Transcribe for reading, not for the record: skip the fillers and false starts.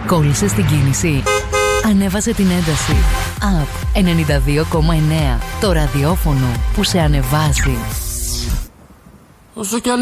Κόλλησες στην κίνηση. Ανέβασε την ένταση. Up 92,9. Το ραδιόφωνο που σε ανεβάζει. Όσο κι αν